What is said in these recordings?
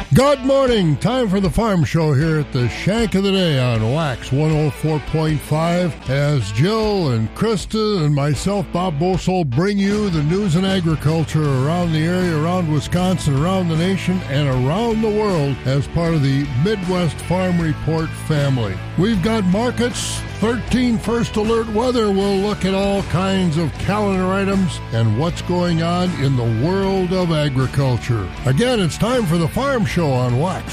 Good morning. Time for the Farm Show here at the Shank of the Day on Wax 104.5 as Jill and Krista and myself, Bob Bosol, bring you the news and agriculture around the area, around Wisconsin, around the nation, and around the world as part of the Midwest Farm Report family. We've got markets, 13 first alert weather. We'll look at all kinds of calendar items and what's going on in the world of agriculture. Again, it's time for the Farm Show on Wax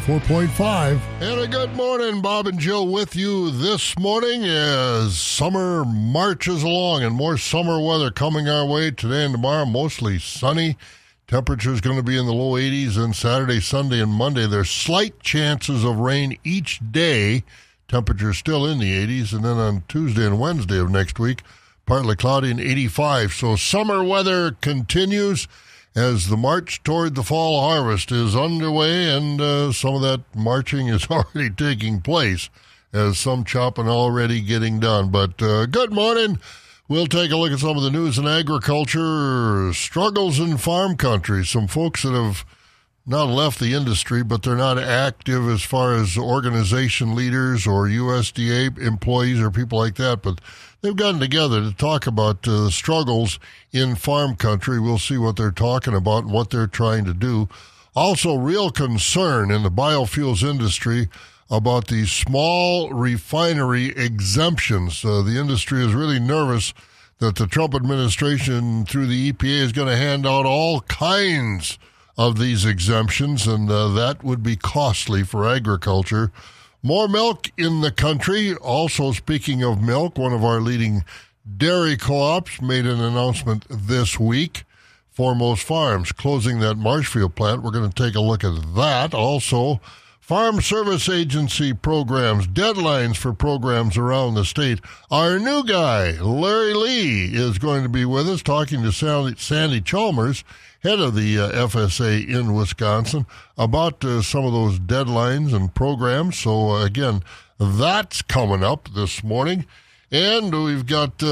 104.5. And a good morning, Bob and Jill with you this morning as summer marches along and more summer weather coming our way today and tomorrow, mostly sunny. Temperature's going to be in the low 80s on Saturday, Sunday, and Monday. There's slight chances of rain each day. Temperature still in the 80s, and then on Tuesday and Wednesday of next week, partly cloudy and 85. So summer weather continues as the march toward the fall harvest is underway, and some of that marching is already taking place as some chopping already getting done. But good morning. We'll take a look at some of the news in agriculture, struggles in farm country, some folks that have not left the industry, but they're not active as far as organization leaders or USDA employees or people like that, but they've gotten together to talk about struggles in farm country. We'll see what they're talking about and what they're trying to do. Also, real concern in the biofuels industry about these small refinery exemptions. The industry is really nervous that the Trump administration through the EPA is going to hand out all kinds of these exemptions, and that would be costly for agriculture. More milk in the country. Also, speaking of milk, one of our leading dairy co-ops made an announcement this week. Foremost Farms closing that Marshfield plant. We're going to take a look at that. Also, Farm Service Agency programs, deadlines for programs around the state. Our new guy, Larry Lee, is going to be with us talking to Sandy Chalmers, head of the FSA in Wisconsin, about some of those deadlines and programs. So, again, that's coming up this morning. And we've got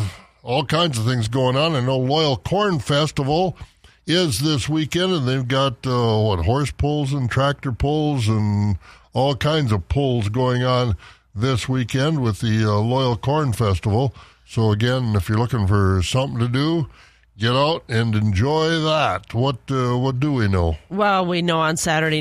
all kinds of things going on. I know Loyal Corn Festival is this weekend, and they've got, horse pulls and tractor pulls and all kinds of pulls going on this weekend with the Loyal Corn Festival. So, again, if you're looking for something to do, get out and enjoy that. What do we know? Well, we know on Saturday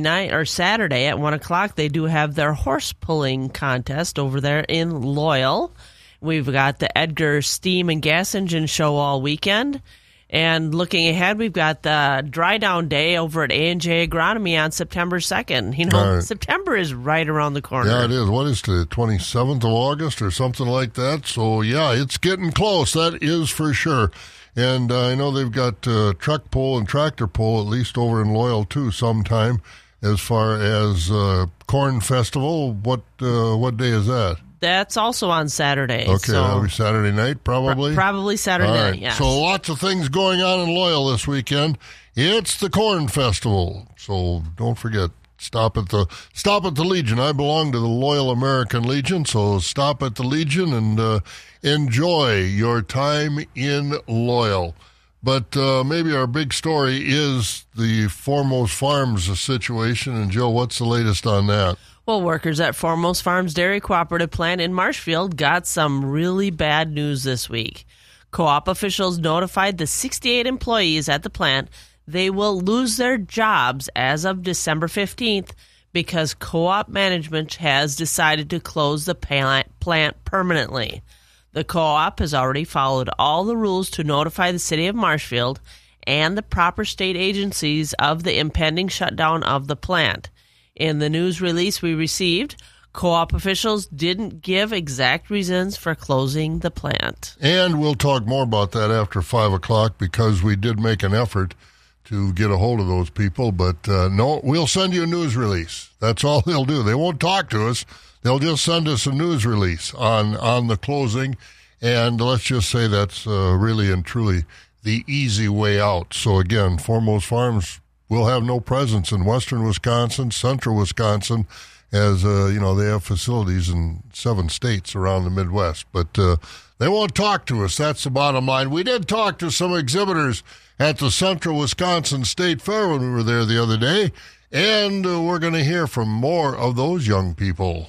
at 1 o'clock, they do have their horse pulling contest over there in Loyal. We've got the Edgar Steam and Gas Engine Show all weekend. And looking ahead, we've got the Dry Down Day over at A&J Agronomy on September 2nd. You know, right. September is right around the corner. Yeah, it is. What is the 27th of August or something like that? So, yeah, it's getting close. That is for sure. And I know they've got truck pull and tractor pull, at least over in Loyal, too, sometime, as far as Corn Festival. What day is that? That's also on Saturday. Okay, so that'll be Saturday night, probably? Probably Saturday night, yeah. So lots of things going on in Loyal this weekend. It's the Corn Festival. So don't forget, stop at the Legion. I belong to the Loyal American Legion, so stop at the Legion and enjoy your time in Loyal. But maybe our big story is the Foremost Farms situation. And, Jill, what's the latest on that? Well, workers at Foremost Farms Dairy Cooperative Plant in Marshfield got some really bad news this week. Co-op officials notified the 68 employees at the plant they will lose their jobs as of December 15th because co-op management has decided to close the plant permanently. The co-op has already followed all the rules to notify the city of Marshfield and the proper state agencies of the impending shutdown of the plant. In the news release we received, co-op officials didn't give exact reasons for closing the plant. And we'll talk more about that after 5 o'clock because we did make an effort to get a hold of those people. But no, we'll send you a news release. That's all they'll do. They won't talk to us. They'll just send us a news release on the closing. And let's just say that's really and truly the easy way out. So, again, Foremost Farms will have no presence in western Wisconsin, central Wisconsin, as, they have facilities in 7 states around the Midwest. But they won't talk to us. That's the bottom line. We did talk to some exhibitors at the Central Wisconsin State Fair when we were there the other day, And we're going to hear from more of those young people.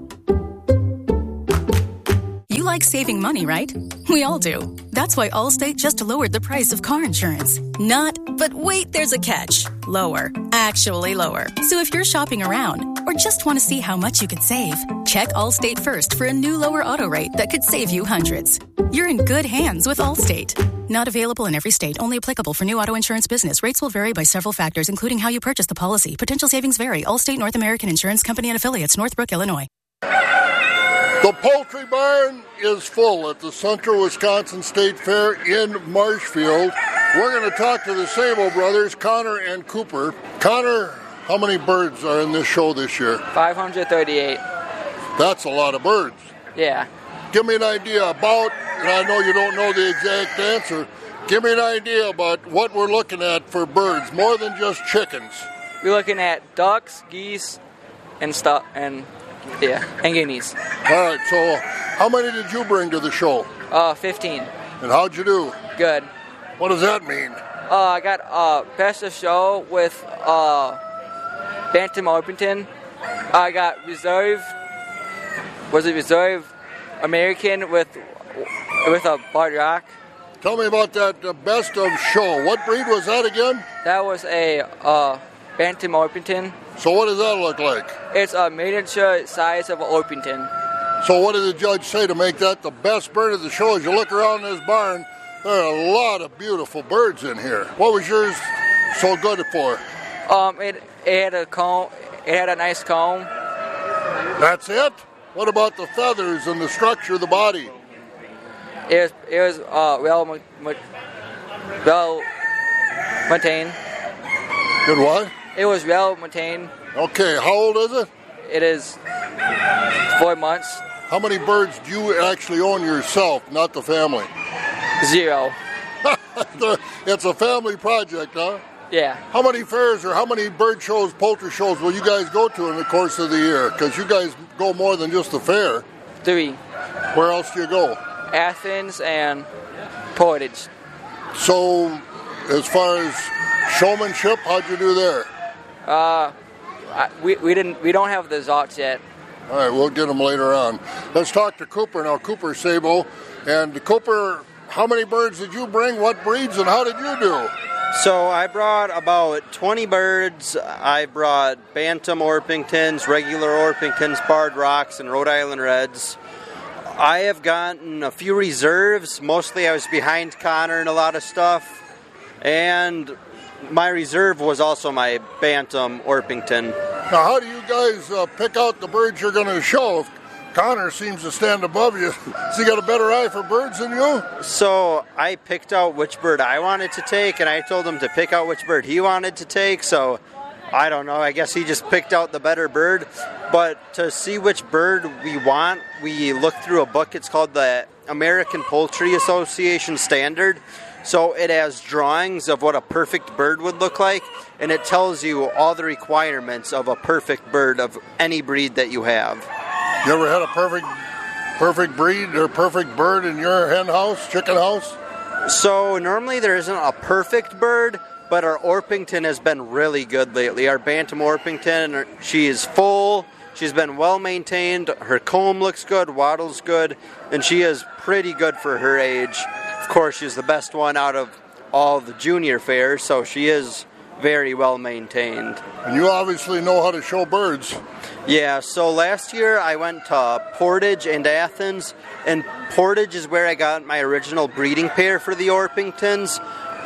You like saving money, right? We all do. That's why Allstate just lowered the price of car insurance. Not, but wait, there's a catch. Lower. Actually lower. So if you're shopping around or just want to see how much you could save, check Allstate first for a new lower auto rate that could save you hundreds. You're in good hands with Allstate. Not available in every state. Only applicable for new auto insurance business. Rates will vary by several factors, including how you purchase the policy. Potential savings vary. Allstate North American Insurance Company and Affiliates, Northbrook, Illinois. The poultry barn is full at the Central Wisconsin State Fair in Marshfield. We're going to talk to the Sabo brothers, Connor and Cooper. Connor, how many birds are in this show this year? 538. That's a lot of birds. Yeah. Give me an idea about, and I know you don't know the exact answer, give me an idea about what we're looking at for birds, more than just chickens. We're looking at ducks, geese, and stuff, and guineas. All right, so how many did you bring to the show? 15. And how'd you do? Good. What does that mean? I got best of show with Bantam Orpington. I got reserve American with a Bard Rock. Tell me about that best of show. What breed was that again? That was a Bantam Orpington. So what does that look like? It's a miniature size of an Orpington. So what did the judge say to make that the best bird of the show? As you look around this barn, there are a lot of beautiful birds in here. What was yours so good for? It had a comb. It had a nice comb. That's it? What about the feathers and the structure of the body? It was well maintained. Good what? It was well maintained. Okay, how old is it? It is 4 months. How many birds do you actually own yourself, not the family? 0. It's a family project, huh? Yeah. How many fairs or how many bird shows, poultry shows will you guys go to in the course of the year? Because you guys go more than just the fair. 3. Where else do you go? Athens and Portage. So, as far as showmanship, how'd you do there? We don't have the Zots yet. All right, we'll get them later on. Let's talk to Cooper now. Cooper Sabo. And Cooper, how many birds did you bring? What breeds and how did you do? So I brought about 20 birds. I brought Bantam Orpingtons, regular Orpingtons, Bard Rocks, and Rhode Island Reds. I have gotten a few reserves. Mostly I was behind Connor in a lot of stuff. And my reserve was also my Bantam Orpington. Now, how do you guys pick out the birds you're going to show? If Connor seems to stand above you, has he got a better eye for birds than you? So I picked out which bird I wanted to take, and I told him to pick out which bird he wanted to take. So I don't know. I guess he just picked out the better bird. But to see which bird we want, we looked through a book. It's called the American Poultry Association Standard. So it has drawings of what a perfect bird would look like, and it tells you all the requirements of a perfect bird of any breed that you have. You ever had a perfect breed or perfect bird in your hen house, chicken house? So normally there isn't a perfect bird, but our Orpington has been really good lately. Our Bantam Orpington, she is full, she's been well maintained, her comb looks good, wattle's good, and she is pretty good for her age. Of course, she's the best one out of all the junior fairs, so she is very well maintained. And you obviously know how to show birds. Yeah, so last year I went to Portage and Athens, and Portage is where I got my original breeding pair for the Orpingtons.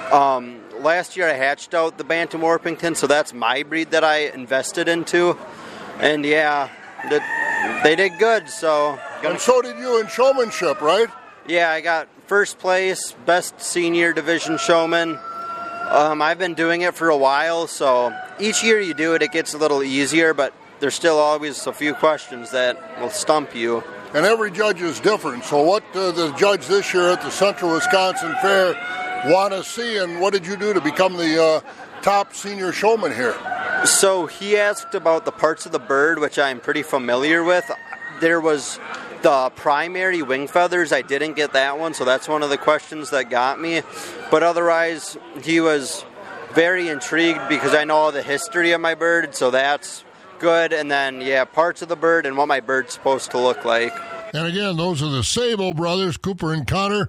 Last year I hatched out the Bantam Orpington, so that's my breed that I invested into. And yeah, they did good, so... And so did you in showmanship, right? Yeah, I got first place, best senior division showman. I've been doing it for a while, so each year you do it, it gets a little easier, but there's still always a few questions that will stump you. And every judge is different, so what the judge this year at the Central Wisconsin Fair want to see, and what did you do to become the top senior showman here? So he asked about the parts of the bird, which I'm pretty familiar with. There was the primary wing feathers. I didn't get that one, so that's one of the questions that got me. But otherwise, he was very intrigued because I know all the history of my bird, so that's good. And then, parts of the bird and what my bird's supposed to look like. And again, those are the Sabo brothers, Cooper and Connor.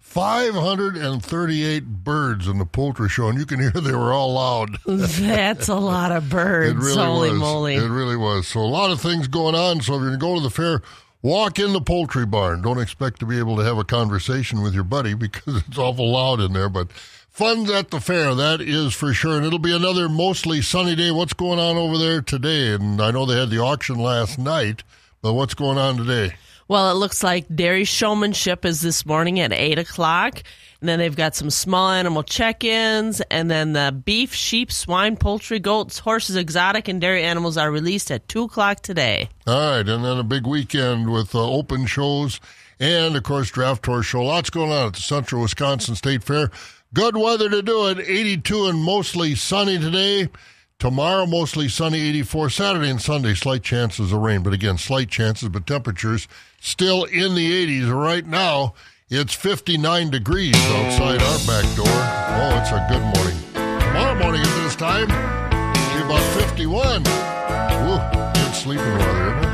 538 birds in the poultry show, and you can hear they were all loud. That's a lot of birds. It really Holy was. moly. It really was. So a lot of things going on. So if you're going to go to the fair, walk in the poultry barn. Don't expect to be able to have a conversation with your buddy because it's awful loud in there. But fun at the fair, that is for sure. And it'll be another mostly sunny day. What's going on over there today? And I know they had the auction last night, but what's going on today? Well, it looks like dairy showmanship is this morning at 8 o'clock. And then they've got some small animal check-ins. And then the beef, sheep, swine, poultry, goats, horses, exotic, and dairy animals are released at 2 o'clock today. All right. And then a big weekend with open shows and, of course, draft horse show. Lots going on at the Central Wisconsin State Fair. Good weather to do it. 82 and mostly sunny today. Tomorrow, mostly sunny, 84. Saturday and Sunday, slight chances of rain. But again, slight chances, but temperatures still in the 80s. Right now, it's 59 degrees outside our back door. Oh, it's a good morning. Tomorrow morning at this time, it'll be about 51. Woo, good sleeping weather, isn't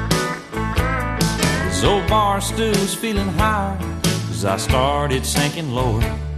it? This old bar stew's feeling high, 'cause I started sinking lower.